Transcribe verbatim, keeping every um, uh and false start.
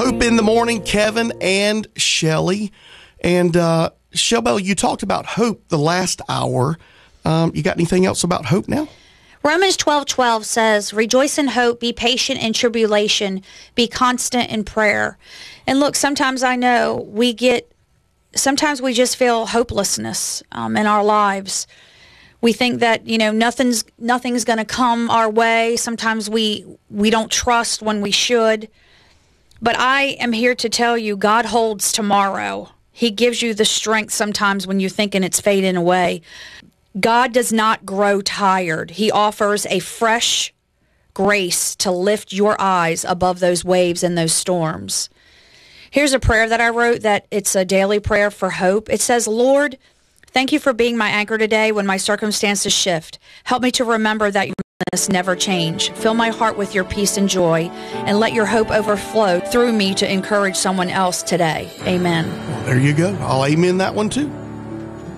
Hope in the Morning, Kevin and Shelley. And uh, Shelby, you talked about hope the last hour. Um, you got anything else about hope now? Romans twelve twelve says, rejoice in hope, be patient in tribulation, be constant in prayer. And look, sometimes I know we get, sometimes we just feel hopelessness um, in our lives. We think that, you know, nothing's nothing's going to come our way. Sometimes we we don't trust when we should. But I am here to tell you, God holds tomorrow. He gives you the strength sometimes when you're thinking it's fading away. God does not grow tired. He offers a fresh grace to lift your eyes above those waves and those storms. Here's a prayer that I wrote that it's a daily prayer for hope. It says, Lord, thank you for being my anchor today when my circumstances shift. Help me to remember that your goodness never change. Fill my heart with your peace and joy, and let your hope overflow through me to encourage someone else today. Amen. Well, there you go. I'll amen that one too.